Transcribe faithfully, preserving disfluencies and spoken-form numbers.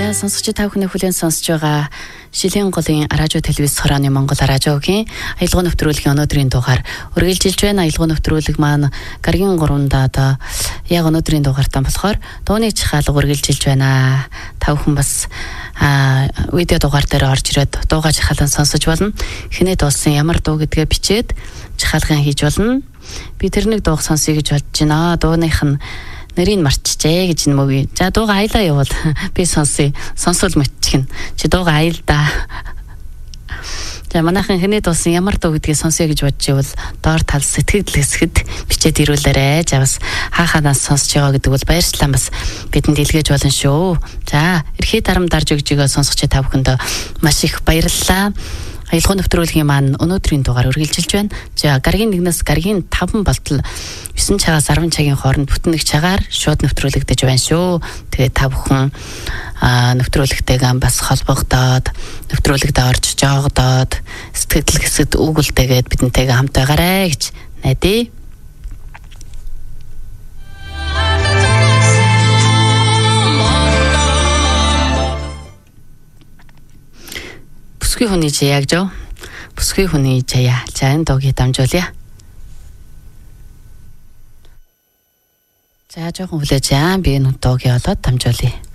За сонсогч та бүхний хүлээн сонсож байгаа Шилийн голын радио телевиз хорооны Монгол радиогийн аялал нэвтрүүлгийн өнөөдрийн дугаар үргэлжилж байна. Аялал нэвтрүүлэг маань гаргийн гуравда одоо яг өнөөдрийн дугаартаа болохоор дууны чахаалга үргэлжилж байна. Та бүхэн бас видео дугаар дээр орж ирээд дуугаа чахаалан сонсож болно. Хинэ дуулсан ямар дуу гэдгээ бичээд чахаалган хийж болно. Би тэр нэг дууг сонсъё гэж бодож байна. Дууных нь нэрийг марчжээ гэж юм уу. За дууга аялаа явуул. Би сонсъё. Сонсвол мэдчихнэ. Чи дууга аял да. За манайхан хинэ дуусан ямар дуу гэдгийг сонсъё гэж бодож ивэл доор тал сэтгэл хэсгэд бичээд ирүүлээрэй. За бас хааханаас сонсож байгаа гэдэг бол баярчлалаа бас бидэнд илгээж болно шүү. За эрхий дарам дарж өгж байгаа сонсогч та бүхэнд маш их баярлалаа. Аялал нэвтрүүлгийн маань өнөөдрийн дугаар үргэлжилж байна. За гаргийн нэгнээс гаргийн таван болтол есөн цагаас арван цагийн хооронд бүтэн нэг цагаар шууд нэвтрүүлэгдэж байна шүү. Тэгээ та бүхэн нэвтрүүлэгтэйгээ бас холбогдоод нэвтрүүлэгтээ орж жоогдоод сэтгэл хэсэгт өгүүлтэйгээд бидэнтэйгээ хамт байгаарэ гэж найдаа. Бүсгүй хүний жаяг жоо. Бүсгүй хүний жаяа. За энэ дуугийг дамжуулъя. За жоохон хүлээж аа. Би энэ дуугийг олоод дамжуулъя.